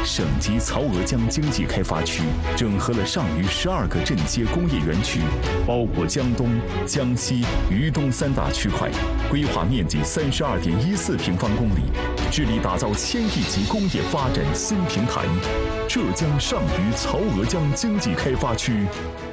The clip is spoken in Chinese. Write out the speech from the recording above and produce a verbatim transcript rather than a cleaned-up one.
省级曹娥江经济开发区整合了上虞十二个镇街工业园区，包括江东、江西、渝东三大区块，规划面积三十二点一四平方公里，致力打造千亿级工业发展新平台。浙江上虞曹娥江经济开发区